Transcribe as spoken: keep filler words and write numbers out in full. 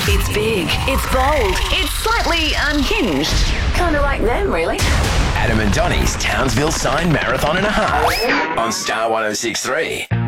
It's big, it's bold, it's slightly unhinged. Kind of like them, really. Adam and Donny's Townsville Sign Marathon and a Half on Star one oh six three.